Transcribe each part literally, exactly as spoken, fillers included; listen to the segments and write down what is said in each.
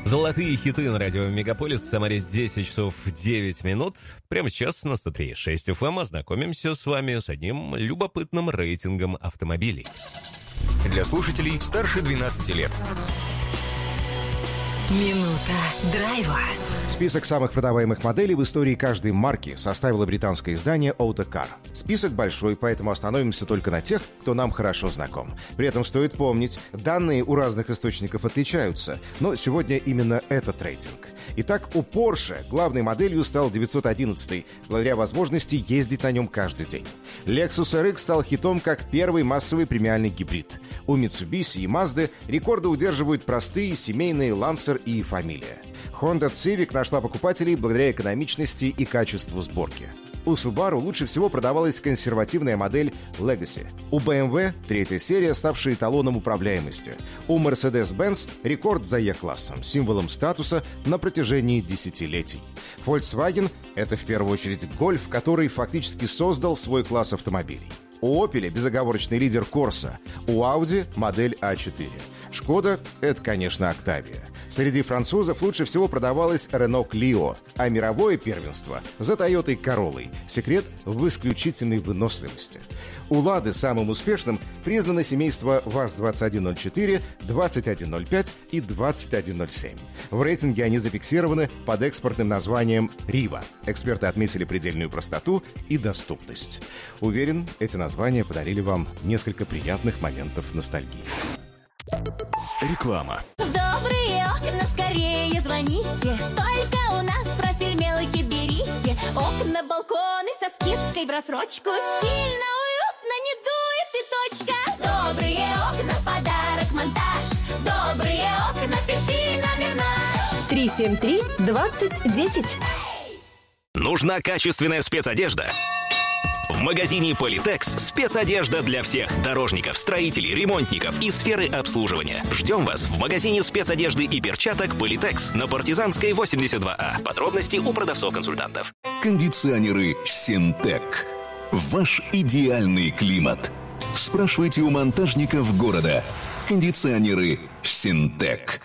Золотые хиты на радио Мегаполис. В Самаре десять часов девять минут. Прямо сейчас на сто три и шесть эф эм ознакомимся с вами с одним любопытным рейтингом автомобилей. Для слушателей старше двенадцати лет. Минута драйва. Список самых продаваемых моделей в истории каждой марки составило британское издание Autocar. Список большой, поэтому остановимся только на тех, кто нам хорошо знаком. При этом стоит помнить, данные у разных источников отличаются, но сегодня именно этот рейтинг. Итак, у Porsche главной моделью стал девятьсот одиннадцатый, благодаря возможности ездить на нем каждый день. Lexus эр икс стал хитом как первый массовый премиальный гибрид. У Mitsubishi и Mazda рекорды удерживают простые семейные Lancer и Familia. Honda Civic нашла покупателей благодаря экономичности и качеству сборки. У Subaru лучше всего продавалась консервативная модель Legacy. У бэ эм вэ третья серия, ставшая эталоном управляемости. У Mercedes-Benz рекорд за E-классом, символом статуса на протяжении десятилетий. Volkswagen — это в первую очередь Golf, который фактически создал свой класс автомобилей. У Opel безоговорочный лидер Corsa, у Audi модель а четыре. Шкода — это, конечно, Octavia. Среди французов лучше всего продавалась Renault Clio, а мировое первенство за Toyota Corolla. Секрет в исключительной выносливости. У Лады самым успешным признано семейство ВАЗ двадцать один ноль четыре, двадцать один ноль пять и двадцать один ноль семь. В рейтинге они зафиксированы под экспортным названием Riva. Эксперты отметили предельную простоту и доступность. Уверен, эти названия подарили вам несколько приятных моментов ностальгии. Реклама. В добрые окна скорее звоните. Только у нас профиль мелкий берите. Окна, балконы со скидкой в рассрочку. Стильно, уютно, не дует и точка. Добрые окна, подарок, монтаж. Добрые окна, пиши номер наш. три семь три двадцать десять. Нужна качественная спецодежда? В магазине Polytex спецодежда для всех дорожников, строителей, ремонтников и сферы обслуживания. Ждем вас в магазине спецодежды и перчаток Polytex на Партизанской восемьдесят два А. Подробности у продавцов-консультантов. Кондиционеры Синтек. Ваш идеальный климат. Спрашивайте у монтажников города. Кондиционеры Синтек.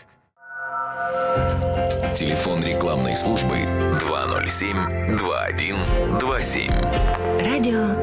Телефон рекламной службы два ноль семь два один два семь. Радио